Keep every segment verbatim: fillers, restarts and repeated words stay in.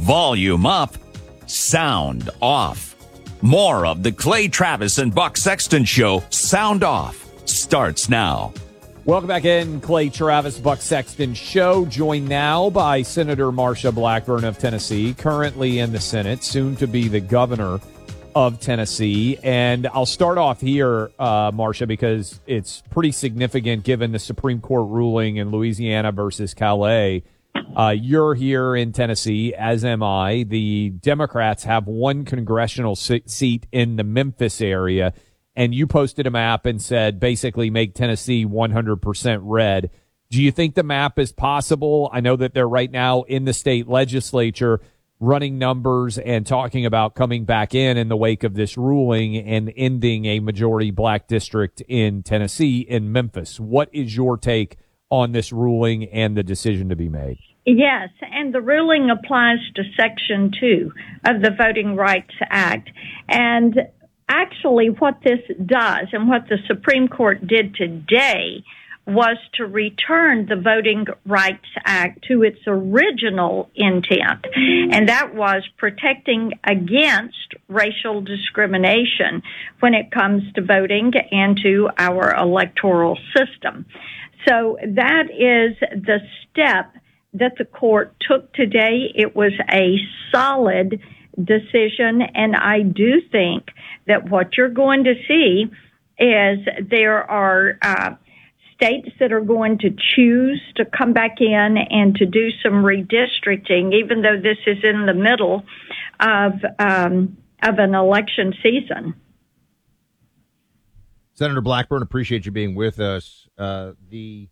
volume up, sound off. More of the Clay Travis and Buck Sexton Show, Sound Off, starts now. Welcome back in, Clay Travis, Buck Sexton Show, joined now by Senator Marsha Blackburn of Tennessee, currently in the Senate, soon to be the governor of Tennessee. And I'll start off here, uh, Marsha, because it's pretty significant given the Supreme Court ruling in Louisiana versus Calais. Uh, you're here in Tennessee, as am I. The Democrats have one congressional seat in the Memphis area, and you posted a map and said basically make Tennessee one hundred percent red. Do you think the map is possible? I know that they're right now in the state legislature running numbers and talking about coming back in in the wake of this ruling and ending a majority black district in Tennessee, in Memphis. What is your take on this ruling and the decision to be made? Yes, and the ruling applies to Section two of the Voting Rights Act. And actually what this does and what the Supreme Court did today was to return the Voting Rights Act to its original intent, and that was protecting against racial discrimination when it comes to voting and to our electoral system. So that is the step that the court took today. It was a solid decision, and I do think that what you're going to see is there are uh, states that are going to choose to come back in and to do some redistricting, even though this is in the middle of um, of an election season. Senator Blackburn, appreciate you being with us. Uh, the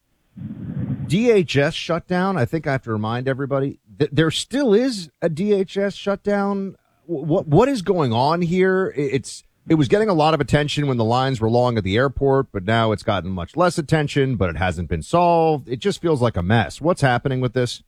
D H S shutdown, I think I have to remind everybody, th- there still is a D H S shutdown. What What is going on here? It's It was getting a lot of attention when the lines were long at the airport, but now it's gotten much less attention, but it hasn't been solved. It just feels like a mess. What's happening with this?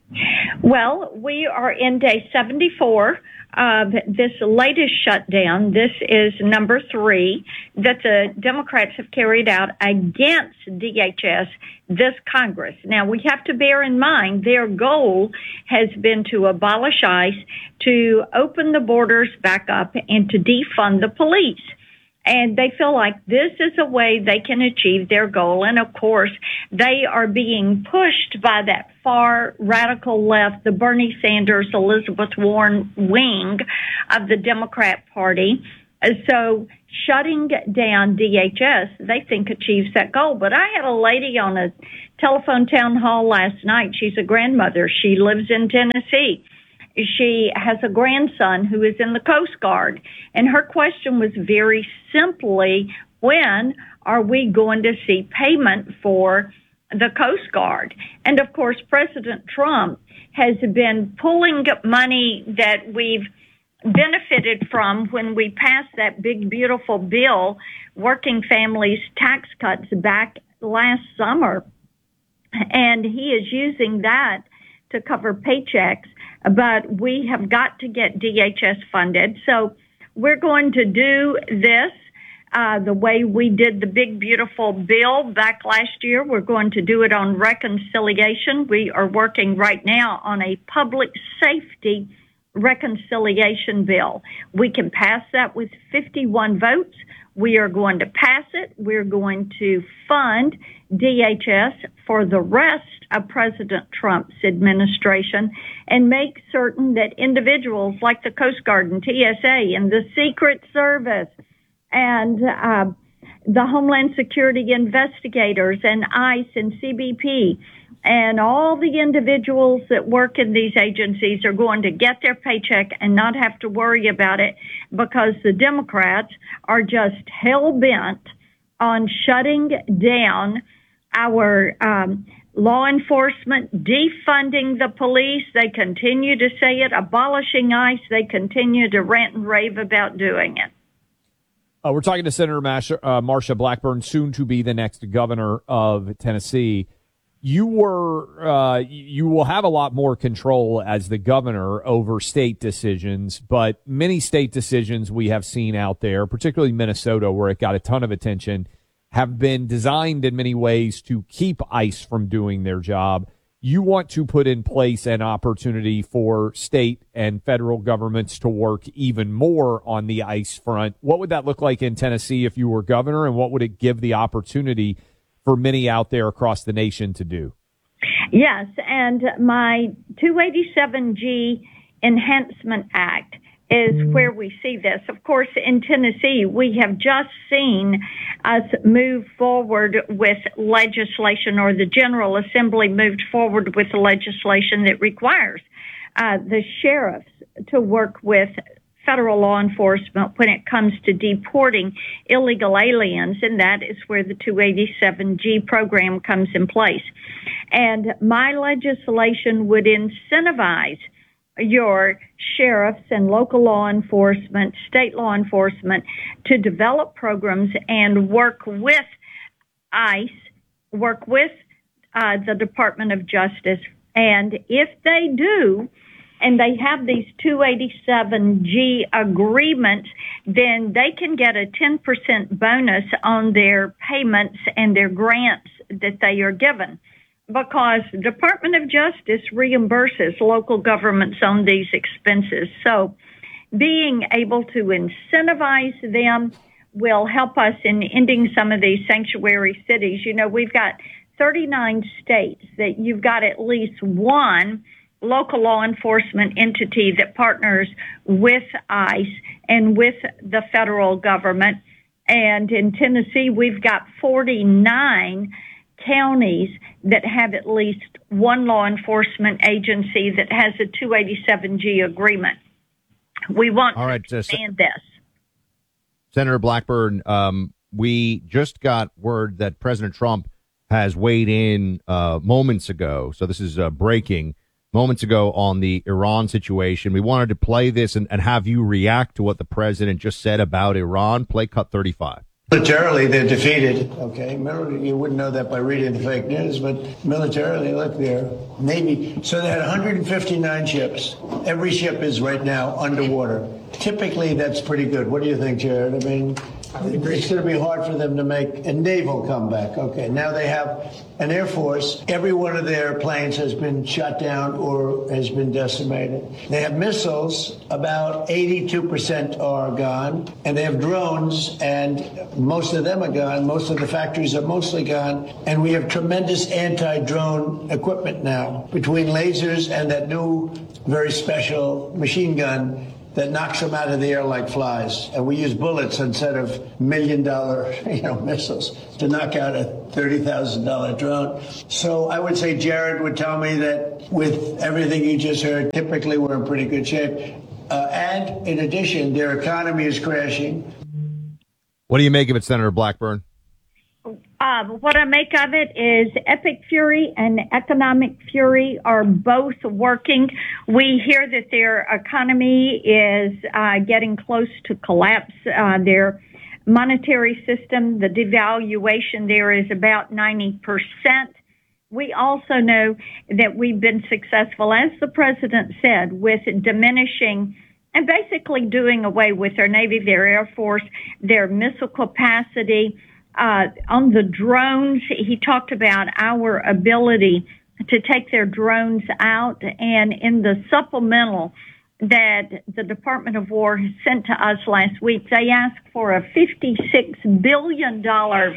Well, we are in day seventy-four of this latest shutdown. This is number three that the Democrats have carried out against D H S this Congress. Now, we have to bear in mind their goal has been to abolish ICE, to open the borders back up, and to defund the police. And they feel like this is a way they can achieve their goal. And, of course, they are being pushed by that far radical left, the Bernie Sanders, Elizabeth Warren wing of the Democrat Party. So shutting down D H S, they think achieves that goal. But I had a lady on a telephone town hall last night. She's a grandmother. She lives in Tennessee. She has a grandson who is in the Coast Guard, and her question was very simply, when are we going to see payment for the Coast Guard? And, of course, President Trump has been pulling money that we've benefited from when we passed that big, beautiful bill, Working Families Tax Cuts, back last summer, and he is using that to cover paychecks. But we have got to get D H S funded. So we're going to do this uh, the way we did the big, beautiful bill back last year. We're going to do it on reconciliation. We are working right now on a public safety reconciliation bill. We can pass that with fifty-one votes. We are going to pass it. We're going to fund D H S for the rest of President Trump's administration and make certain that individuals like the Coast Guard and T S A and the Secret Service and uh, the Homeland Security investigators and ICE and C B P and all the individuals that work in these agencies are going to get their paycheck and not have to worry about it, because the Democrats are just hell-bent on shutting down our um, law enforcement, defunding the police. They continue to say it, abolishing ICE. They continue to rant and rave about doing it. Uh, we're talking to Senator Marsha, uh, Marsha Blackburn, soon to be the next governor of Tennessee. You were, uh, you will have a lot more control as the governor over state decisions, but many state decisions we have seen out there, particularly Minnesota, where it got a ton of attention, have been designed in many ways to keep ICE from doing their job. you want to put in place an opportunity for state and federal governments to work even more on the ICE front. What would that look like in Tennessee if you were governor, and what would it give the opportunity for many out there across the nation to do? Yes, and my two eighty-seven G Enhancement Act is where we see this. Of course, in Tennessee, we have just seen us move forward with legislation, or the General Assembly moved forward with legislation that requires uh, the sheriffs to work with federal law enforcement when it comes to deporting illegal aliens, and that is where the two eighty-seven G program comes in place. And my legislation would incentivize your sheriffs and local law enforcement, state law enforcement, to develop programs and work with ICE, work with uh, the Department of Justice. And if they do, and they have these two eighty-seven G agreements, then they can get a ten percent bonus on their payments and their grants that they are given, because the Department of Justice reimburses local governments on these expenses. So being able to incentivize them will help us in ending some of these sanctuary cities. You know, we've got thirty-nine states that you've got at least one local law enforcement entity that partners with ICE and with the federal government. And in Tennessee, we've got forty-nine counties that have at least one law enforcement agency that has a two eighty-seven G agreement. We want All right, to expand uh, this. Senator Blackburn, um, we just got word that President Trump has weighed in uh, moments ago. So this is uh, breaking moments ago on the Iran situation. We wanted to play this and, and have you react to what the president just said about Iran. Play cut thirty-five. Militarily, they're defeated, okay? You wouldn't know that by reading the fake news, but militarily, look, they're Navy. So they had one hundred fifty-nine ships. Every ship is right now underwater. Typically, that's pretty good. What do you think, Jared? I mean, it's going to be hard for them to make a naval comeback. Okay, now they have an Air Force. Every one of their planes has been shot down or has been decimated. They have missiles. About eighty-two percent are gone. And they have drones, and most of them are gone. Most of the factories are mostly gone. And we have tremendous anti-drone equipment now, between lasers and that new, very special machine gun that knocks them out of the air like flies. And we use bullets instead of million dollar, you know, missiles to knock out a thirty thousand dollars drone. So I would say Jared would tell me that with everything you just heard, typically we're in pretty good shape. Uh, and in addition, their economy is crashing. What do you make of it, Senator Blackburn? Uh, what I make of it is epic fury and economic fury are both working. We hear that their economy is uh, getting close to collapse. Uh, their monetary system, the devaluation there is about ninety percent. We also know that we've been successful, as the president said, with diminishing and basically doing away with their Navy, their Air Force, their missile capacity. Uh, on the drones, he talked about our ability to take their drones out. And in the supplemental that the Department of War sent to us last week, they asked for a fifty-six billion dollars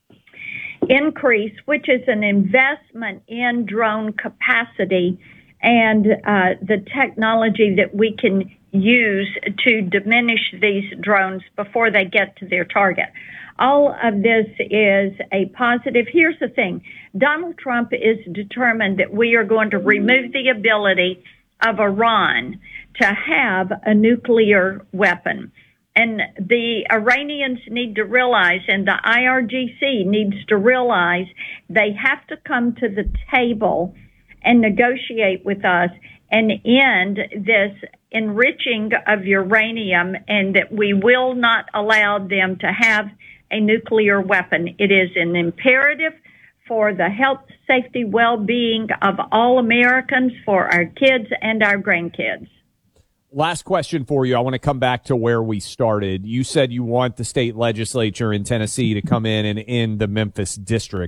increase, which is an investment in drone capacity and uh, the technology that we can use to diminish these drones before they get to their target. All of this is a positive. Here's the thing. Donald Trump is determined that we are going to remove the ability of Iran to have a nuclear weapon. And the Iranians need to realize, and the I R G C needs to realize, they have to come to the table and negotiate with us and end this enriching of uranium, and that we will not allow them to have a nuclear weapon. It is an imperative for the health, safety, well-being of all Americans, for our kids and our grandkids. Last question for you. I want to come back to where we started. You said you want the state legislature in Tennessee to come in and end the Memphis district.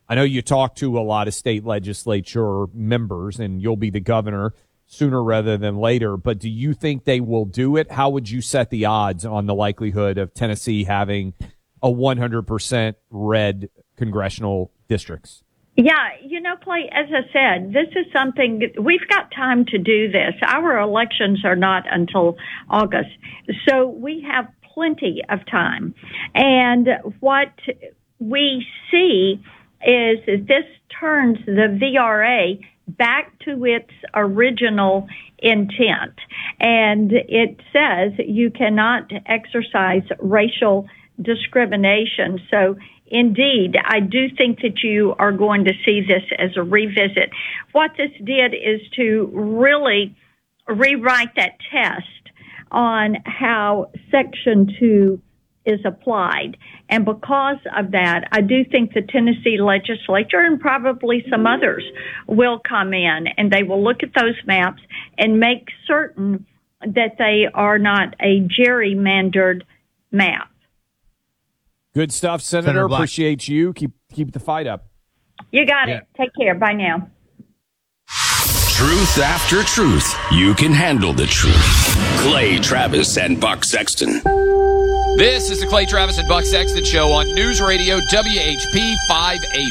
I know you talk to a lot of state legislature members, and you'll be the governor sooner rather than later, but do you think they will do it? How would you set the odds on the likelihood of Tennessee having a one hundred percent red congressional districts? Yeah, you know, Clay, as I said, this is something, we've got time to do this. Our elections are not until August, so we have plenty of time. And what we see is this turns the V R A back to its original intent. And it says you cannot exercise racial discrimination. So indeed, I do think that you are going to see this as a revisit. What this did is to really rewrite that test on how Section two is applied. And because of that, I do think the Tennessee legislature and probably some others will come in and they will look at those maps and make certain that they are not a gerrymandered map. Good stuff, Senator. Senator Black. Appreciate you. Keep keep the fight up. You got Yeah. it. Take care. Bye now. Truth after truth. You can handle the truth. Clay Travis and Buck Sexton. This is the Clay Travis and Buck Sexton Show on News Radio W H P five eighty.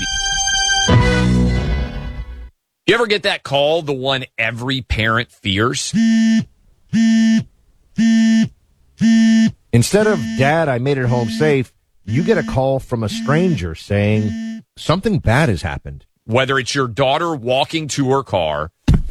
You ever get that call, the one every parent fears? Instead of, Dad, I made it home safe, you get a call from a stranger saying something bad has happened. Whether it's your daughter walking to her car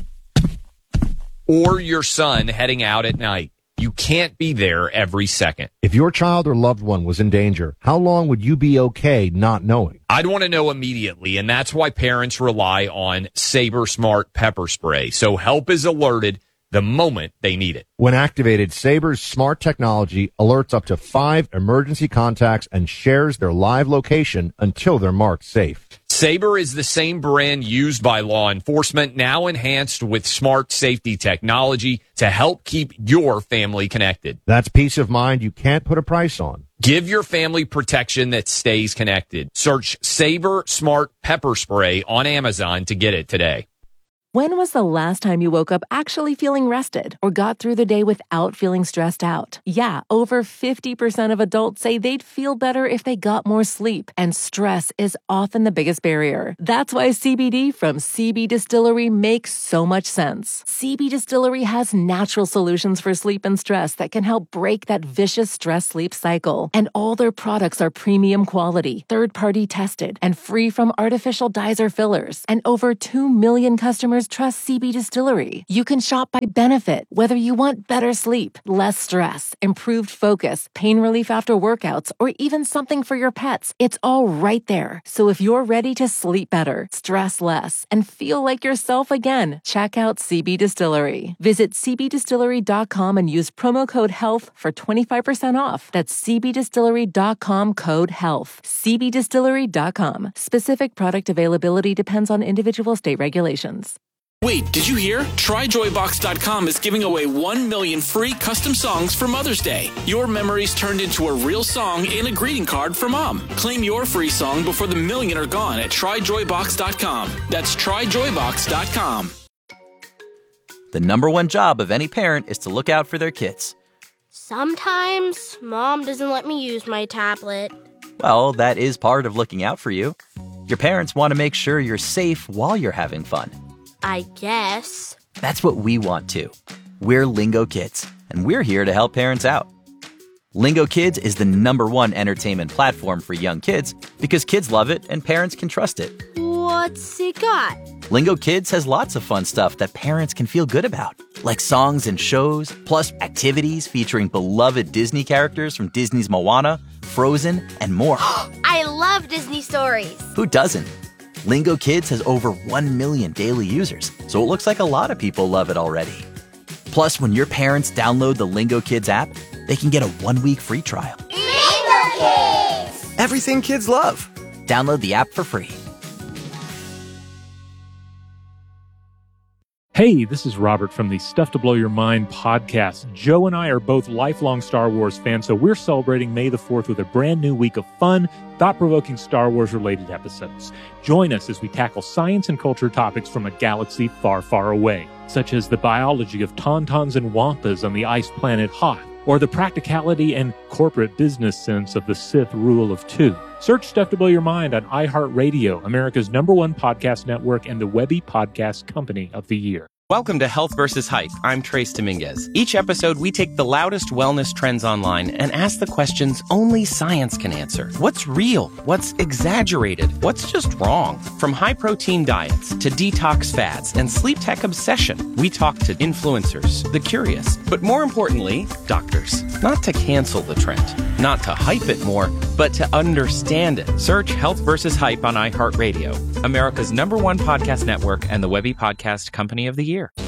or your son heading out at night, you can't be there every second. If your child or loved one was in danger, how long would you be okay not knowing? I'd want to know immediately, and that's why parents rely on Sabre Smart Pepper Spray. So help is alerted the moment they need it. When activated, Sabre's smart technology alerts up to five emergency contacts and shares their live location until they're marked safe. Sabre is the same brand used by law enforcement, now enhanced with smart safety technology to help keep your family connected. That's peace of mind you can't put a price on. Give your family protection that stays connected. Search Sabre Smart Pepper Spray on Amazon to get it today. When was the last time you woke up actually feeling rested or got through the day without feeling stressed out? Yeah, over fifty percent of adults say they'd feel better if they got more sleep, and stress is often the biggest barrier. That's why C B D from C B Distillery makes so much sense. C B Distillery has natural solutions for sleep and stress that can help break that vicious stress-sleep cycle. And all their products are premium quality, third-party tested, and free from artificial dyes or fillers. And over two million customers trust C B Distillery. You can shop by benefit, whether you want better sleep, less stress, improved focus, pain relief after workouts, or even something for your pets. It's all right there. So if you're ready to sleep better, stress less, and feel like yourself again, check out C B Distillery. Visit c b distillery dot com and use promo code HEALTH for twenty-five percent off. That's c b distillery dot com code HEALTH. c b distillery dot com. Specific product availability depends on individual state regulations. Wait, did you hear? Try joy box dot com is giving away one million free custom songs for Mother's Day. Your memories turned into a real song and a greeting card for Mom. Claim your free song before the million are gone at try joy box dot com. That's try joy box dot com. The number one job of any parent is to look out for their kids. Sometimes Mom doesn't let me use my tablet. Well, that is part of looking out for you. Your parents want to make sure you're safe while you're having fun. I guess. That's what we want too. We're Lingo Kids, and we're here to help parents out. Lingo Kids is the number one entertainment platform for young kids because kids love it and parents can trust it. What's it got? Lingo Kids has lots of fun stuff that parents can feel good about, like songs and shows, plus activities featuring beloved Disney characters from Disney's Moana, Frozen, and more. I love Disney stories. Who doesn't? Lingo Kids has over one million daily users, so it looks like a lot of people love it already. Plus, when your parents download the Lingo Kids app, they can get a one-week free trial. Lingo Kids! Everything kids love. Download the app for free. Hey, this is Robert from the Stuff to Blow Your Mind podcast. Joe and I are both lifelong Star Wars fans, so we're celebrating May the fourth with a brand new week of fun, thought-provoking Star Wars-related episodes. Join us as we tackle science and culture topics from a galaxy far, far away, such as the biology of tauntauns and wampas on the ice planet Hoth, or the practicality and corporate business sense of the Sith rule of two. Search Stuff to Blow Your Mind on iHeartRadio, America's number one podcast network and the Webby Podcast Company of the Year. Welcome to Health versus Hype. I'm Trace Dominguez. Each episode, we take the loudest wellness trends online and ask the questions only science can answer. What's real? What's exaggerated? What's just wrong? From high-protein diets to detox fads and sleep tech obsession, we talk to influencers, the curious, but more importantly, doctors. Not to cancel the trend, not to hype it more, but to understand it. Search Health versus Hype on iHeartRadio, America's number one podcast network and the Webby Podcast Company of the Year.